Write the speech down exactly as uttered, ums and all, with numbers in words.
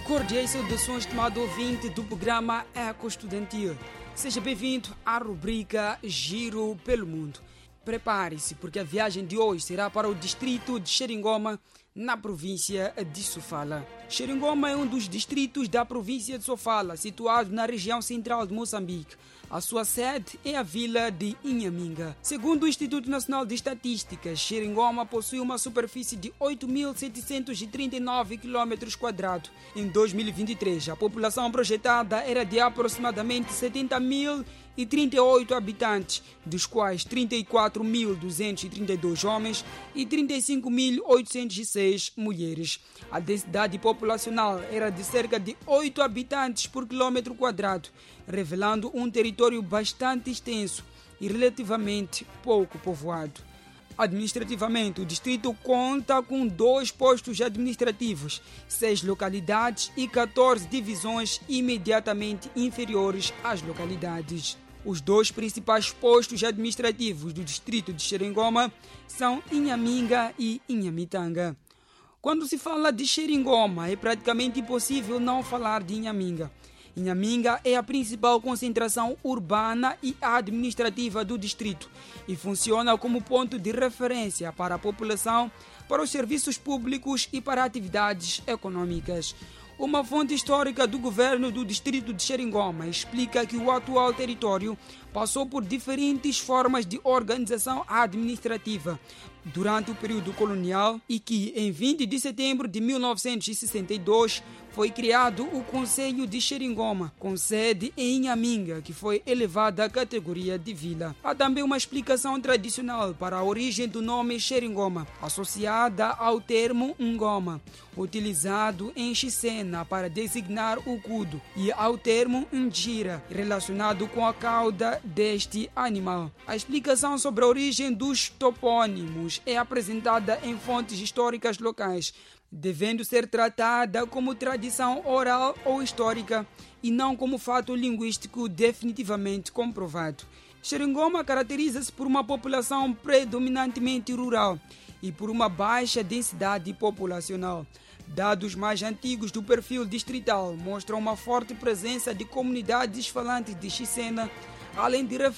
Cordiais saudações, estimado ouvinte do programa Eco Estudantil. Seja bem-vindo à rubrica Giro pelo Mundo. Prepare-se, porque a viagem de hoje será para o distrito de Xeringoma, na província de Sofala. Xeringoma é um dos distritos da província de Sofala, situado na região central de Moçambique. A sua sede é a vila de Inhaminga. Segundo o Instituto Nacional de Estatística, Xeringoma possui uma superfície de oito mil setecentos e trinta e nove quilômetros quadrados. Em dois mil e vinte e três, a população projetada era de aproximadamente setenta mil e trinta e oito habitantes, dos quais trinta e quatro mil duzentos e trinta e dois homens e trinta e cinco mil oitocentos e seis mulheres. A densidade populacional era de cerca de oito habitantes por quilômetro quadrado, revelando um território bastante extenso e relativamente pouco povoado. Administrativamente, o distrito conta com dois postos administrativos, seis localidades e quatorze divisões imediatamente inferiores às localidades. Os dois principais postos administrativos do distrito de Xeringoma são Inhaminga e Inhamitanga. Quando se fala de Xeringoma, é praticamente impossível não falar de Inhaminga. Inhaminga é a principal concentração urbana e administrativa do distrito e funciona como ponto de referência para a população, para os serviços públicos e para atividades econômicas. Uma fonte histórica do governo do distrito de Xeringoma explica que o atual território passou por diferentes formas de organização administrativa durante o período colonial e que, em vinte de setembro de mil novecentos e sessenta e dois, foi criado o Conselho de Xeringoma, com sede em Inhaminga, que foi elevada à categoria de vila. Há também uma explicação tradicional para a origem do nome Xeringoma, associada ao termo Ngoma, utilizado em Xicena para designar o cudo, e ao termo Ngira, relacionado com a cauda deste animal. A explicação sobre a origem dos topônimos é apresentada em fontes históricas locais, devendo ser tratada como tradição oral ou histórica e não como fato linguístico definitivamente comprovado. Xeringoma caracteriza-se por uma população predominantemente rural e por uma baixa densidade populacional. Dados mais antigos do perfil distrital mostram uma forte presença de comunidades falantes de Xicena, além de referências